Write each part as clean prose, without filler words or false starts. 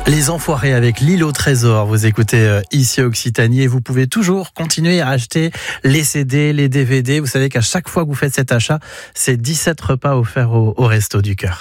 Les Enfoirés avec l'île au trésor. Vous écoutez ici Occitanie et vous pouvez toujours continuer à acheter les CD, les DVD. Vous savez qu'à chaque fois que vous faites cet achat, c'est 17 repas offerts au Resto du Cœur.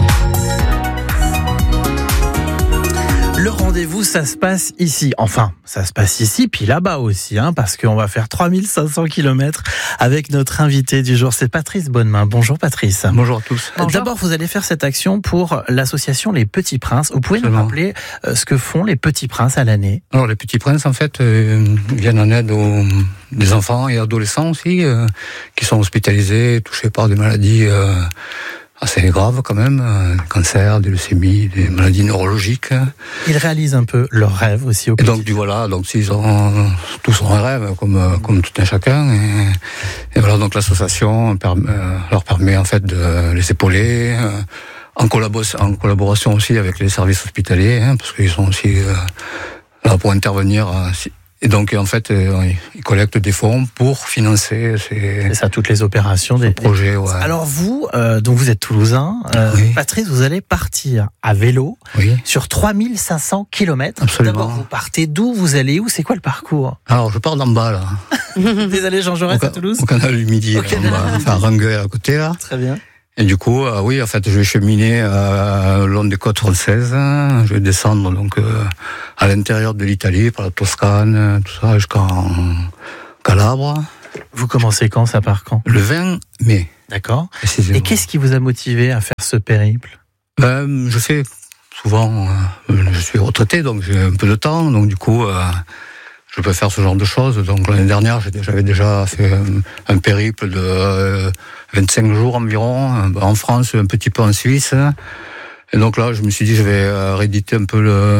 Le rendez-vous, ça se passe ici. Enfin, ça se passe ici, puis là-bas aussi, parce qu'on va faire 3500 km avec notre invité du jour. C'est Patrice Bonnemain. Bonjour Patrice. Bonjour à tous. Bonjour. D'abord, vous allez faire cette action pour l'association Les Petits Princes. Vous pouvez nous rappeler ce que font les Petits Princes à l'année? Alors, les Petits Princes, en fait, viennent en aide aux des enfants et adolescents aussi, qui sont hospitalisés, touchés par des maladies assez graves quand même, des cancers, des leucémies, des maladies neurologiques. Ils réalisent un peu leurs rêves aussi au quotidien. Et donc s'ils ont tous un rêve, comme tout un chacun, et voilà, donc l'association leur permet en fait de les épauler, en collaboration aussi avec les services hospitaliers, parce qu'ils sont aussi là pour intervenir. Et donc, en fait, ils collectent des fonds pour financer toutes les opérations des projets. Ouais. Alors vous, donc vous êtes toulousain, oui. Patrice, vous allez partir à vélo sur 3500 km. Absolument. D'abord, vous partez d'où? Vous allez où? C'est quoi le parcours? Alors, je pars d'en bas, là. Vous allez Jean Jaurès à Toulouse? Au canal du Midi, on va faire Rangueil à côté, là. Très bien. Et du coup, oui, en fait, je vais cheminer le long des côtes françaises. Je vais descendre donc à l'intérieur de l'Italie, par la Toscane, tout ça, jusqu'en Calabre. Vous commencez quand? Ça part quand? Le 20 mai. D'accord. Et qu'est-ce qui vous a motivé à faire ce périple? Je fais souvent, je suis retraité, donc j'ai un peu de temps, donc du coup, je peux faire ce genre de choses. Donc l'année dernière, j'avais déjà fait un périple de 25 jours environ, en France, un petit peu en Suisse. Et donc là, je me suis dit, je vais rééditer un peu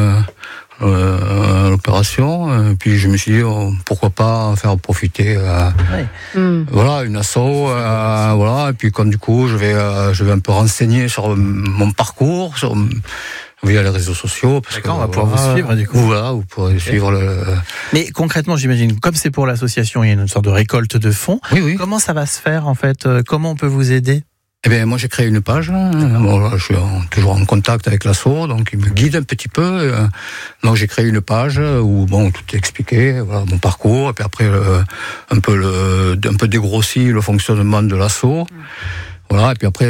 l'opération. Et puis je me suis dit, pourquoi pas faire profiter voilà, une asso. Voilà. Et puis comme du coup, je vais un peu renseigner sur mon parcours, via les réseaux sociaux. D'accord, on va pouvoir vous suivre du coup. Voilà, vous pourrez suivre le... Mais concrètement, j'imagine, comme c'est pour l'association, il y a une sorte de récolte de fonds. Oui. Comment ça va se faire en fait? Comment on peut vous aider? Eh bien, moi j'ai créé une page. Bon, je suis toujours en contact avec l'asso, donc il me guide un petit peu. Donc j'ai créé une page où tout est expliqué, voilà, mon parcours, et puis après un peu dégrossi le fonctionnement de l'asso. Voilà, et puis après,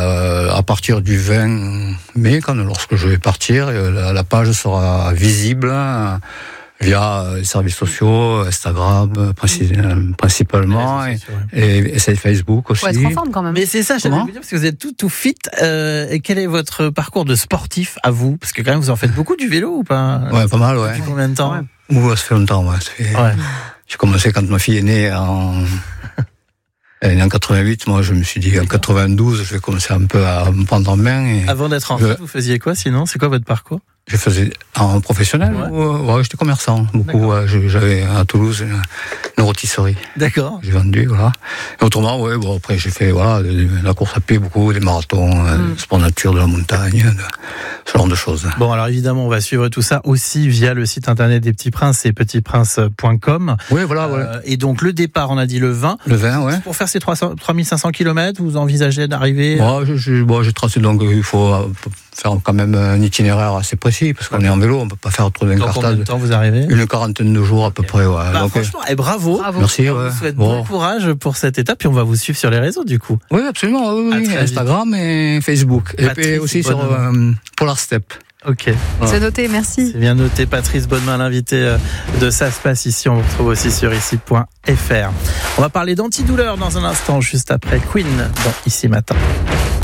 à partir du 20 mai, lorsque je vais partir, la page sera visible via les services sociaux, Instagram principalement, et Facebook aussi. Faut être en forme quand même. Mais c'est ça, j'allais vous dire, parce que vous êtes tout fit. Et quel est votre parcours de sportif à vous? Parce que quand même, vous en faites beaucoup du vélo ou pas? Ouais, pas mal, ouais. Depuis combien de temps? Ça fait longtemps, ouais. J'ai commencé quand ma fille est née Elle est née en 88, moi je me suis dit en 92, je vais commencer un peu à me prendre en main. Et avant d'être enfant, vous faisiez quoi sinon? C'est quoi votre parcours? Je faisais en professionnel, j'étais commerçant. Beaucoup, j'avais à Toulouse une rôtisserie. D'accord. J'ai vendu, voilà. Et autrement, après j'ai fait la course à pied, beaucoup, des marathons, sport nature, de la montagne, ce genre de choses. Bon, alors évidemment, on va suivre tout ça aussi via le site internet des Petits Princes, c'est petitsprinces.com. Oui, voilà, Et donc le départ, on a dit le 20. Le 20, ouais. Pour faire ces 3500 km, vous envisagez d'arriver? J'ai tracé, donc il faut faire quand même un itinéraire assez précis, parce qu'on est en vélo, on ne peut pas faire trop d'incartade. Dans combien de temps vous arrivez? Une quarantaine de jours à peu près, ouais. Donc, franchement, bravo. Merci, on vous souhaite bon courage pour cette étape, puis on va vous suivre sur les réseaux du coup. Oui, absolument, oui. Instagram et Facebook. Et puis aussi sur Polar Step. Ok. C'est noté, merci. C'est bien noté, Patrice Bonnemain, l'invité de Ça se passe ici. On vous retrouve aussi sur ici.fr. On va parler d'antidouleur dans un instant, juste après Queen, dans Ici Matin.